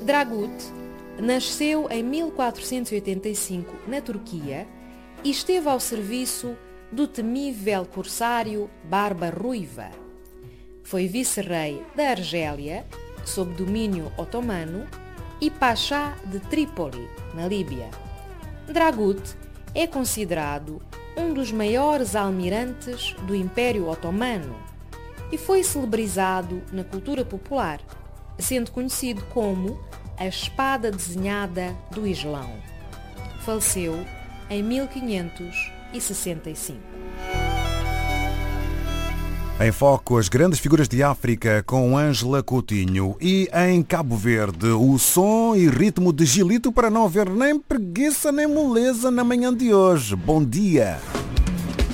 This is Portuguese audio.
Dragut nasceu em 1485 na Turquia e esteve ao serviço do temível corsário Barba Ruiva. Foi vice-rei da Argélia, sob domínio otomano, e Pachá de Trípoli, na Líbia. Dragut é considerado um dos maiores almirantes do Império Otomano e foi celebrizado na cultura popular, sendo conhecido como a espada desenhada do Islão. Faleceu em 1565. Em foco, as grandes figuras de África com Ângela Coutinho. E em Cabo Verde, o som e ritmo de Gilito para não haver nem preguiça nem moleza na manhã de hoje. Bom dia!